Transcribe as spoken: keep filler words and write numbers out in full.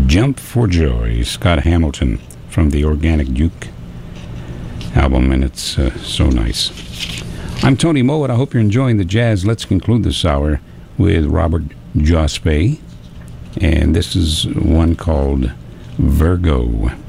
Jump for Joy, Scott Hamilton from the Organic Duke album, and it's uh, so nice. I'm Tony Mowat. I hope you're enjoying the jazz. Let's conclude this hour with Robert Jospe, and this is one called Virgo.